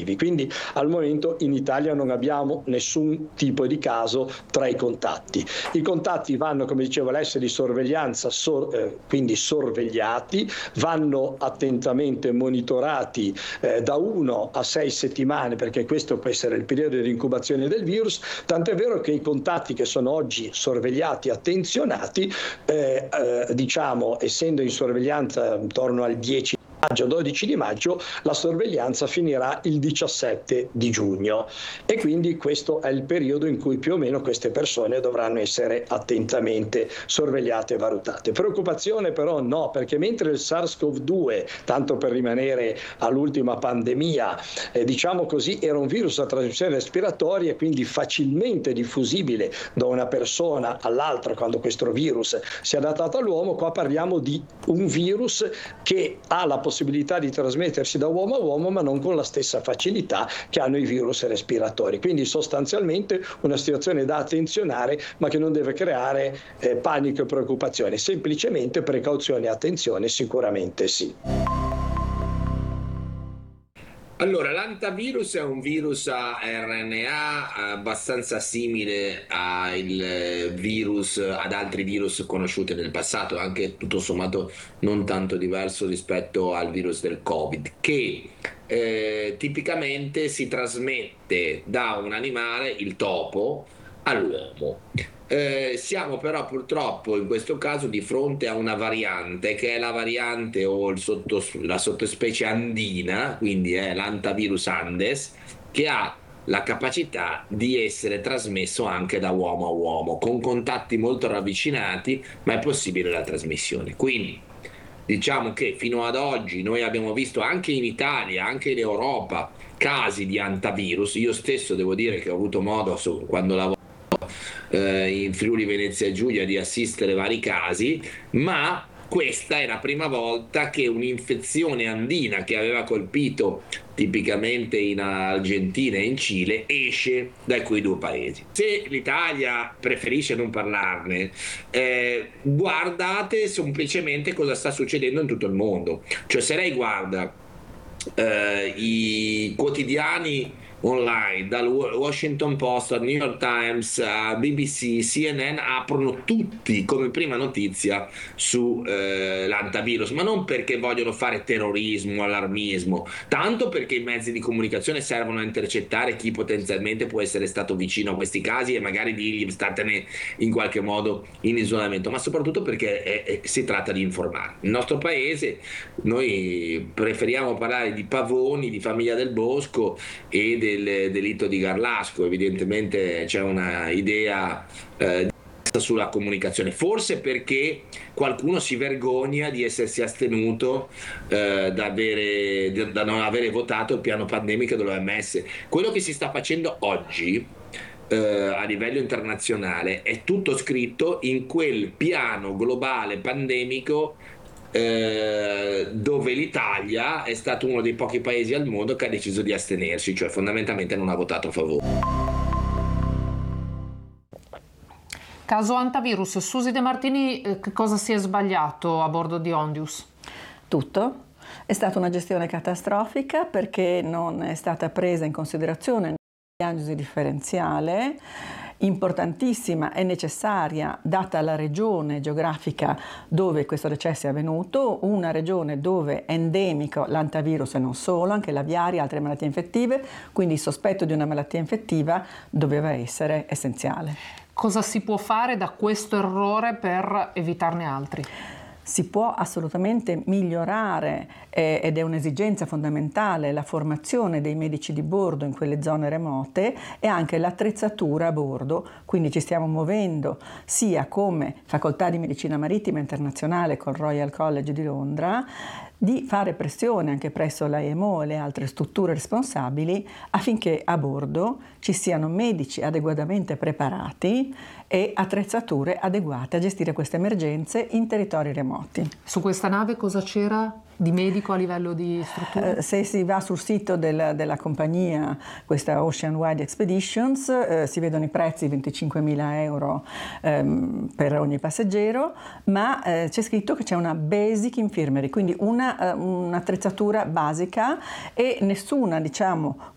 positivi. Quindi al momento in Italia non abbiamo nessun tipo di caso tra i contatti. I contatti vanno, come dicevo, all'essere di sorveglianza, quindi sorvegliati, vanno attentamente monitorati da 1 a 6 settimane, perché questo può essere il periodo di incubazione del virus, tanto è vero che i contatti che sono oggi sorvegliati, attenzionati, diciamo, essendo in sorveglianza intorno al 10 maggio, 12 di maggio, la sorveglianza finirà il 17 di giugno e quindi questo è il periodo in cui più o meno queste persone dovranno essere attentamente sorvegliate e valutate. Preoccupazione però no, perché mentre il SARS-CoV-2, tanto per rimanere all'ultima pandemia, diciamo così, era un virus a trasmissione respiratoria e quindi facilmente diffusibile da una persona all'altra quando questo virus si è adattato all'uomo, qua parliamo di un virus che ha la possibilità di trasmettersi da uomo a uomo, ma non con la stessa facilità che hanno i virus respiratori. Quindi sostanzialmente una situazione da attenzionare, ma che non deve creare panico e preoccupazione, semplicemente precauzione e attenzione sicuramente sì. Allora, l'antivirus è un virus a RNA abbastanza simile ad altri virus conosciuti nel passato, anche tutto sommato non tanto diverso rispetto al virus del Covid, che tipicamente si trasmette da un animale, il topo, all'uomo. Siamo però purtroppo in questo caso di fronte a una variante che è la variante o la sottospecie andina, quindi è l'antivirus Andes, che ha la capacità di essere trasmesso anche da uomo a uomo, con contatti molto ravvicinati, ma è possibile la trasmissione. Quindi diciamo che fino ad oggi noi abbiamo visto anche in Italia, anche in Europa, casi di antivirus. Io stesso devo dire che ho avuto modo, quando lavoro in Friuli Venezia Giulia, di assistere vari casi, ma questa è la prima volta che un'infezione andina che aveva colpito tipicamente in Argentina e in Cile esce da quei due paesi. Se l'Italia preferisce non parlarne, guardate semplicemente cosa sta succedendo in tutto il mondo. Cioè, se lei guarda i quotidiani online, dal Washington Post al New York Times a BBC, CNN, aprono tutti come prima notizia su l'antivirus, ma non perché vogliono fare terrorismo, allarmismo, tanto perché i mezzi di comunicazione servono a intercettare chi potenzialmente può essere stato vicino a questi casi e magari dirgli statene in qualche modo in isolamento, ma soprattutto perché si tratta di informare. Nel nostro paese noi preferiamo parlare di pavoni, di Famiglia del Bosco e del delitto di Garlasco. Evidentemente c'è una idea sulla comunicazione, forse perché qualcuno si vergogna di essersi astenuto da non avere votato il piano pandemico dell'OMS. Quello che si sta facendo oggi a livello internazionale è tutto scritto in quel piano globale pandemico dove l'Italia è stato uno dei pochi paesi al mondo che ha deciso di astenersi, cioè fondamentalmente non ha votato a favore. Caso antivirus, Susi De Martini, che cosa si è sbagliato a bordo di Ondius? Tutto. È stata una gestione catastrofica perché non è stata presa in considerazione la diagnosi differenziale, importantissima e necessaria data la regione geografica dove questo decesso è avvenuto, una regione dove è endemico l'antivirus e non solo, anche l'aviaria e altre malattie infettive, quindi il sospetto di una malattia infettiva doveva essere essenziale. Cosa si può fare da questo errore per evitarne altri? Si può assolutamente migliorare ed è un'esigenza fondamentale la formazione dei medici di bordo in quelle zone remote e anche l'attrezzatura a bordo, quindi ci stiamo muovendo sia come Facoltà di Medicina Marittima Internazionale col Royal College di Londra, di fare pressione anche presso l'AEMO e le altre strutture responsabili affinché a bordo ci siano medici adeguatamente preparati e attrezzature adeguate a gestire queste emergenze in territori remoti. Su questa nave cosa c'era di medico a livello di struttura? Se si va sul sito della compagnia, questa Ocean Wide Expeditions, si vedono i prezzi, 25.000 euro per ogni passeggero, ma c'è scritto che c'è una basic infirmary, quindi un'attrezzatura basica e nessuna, diciamo,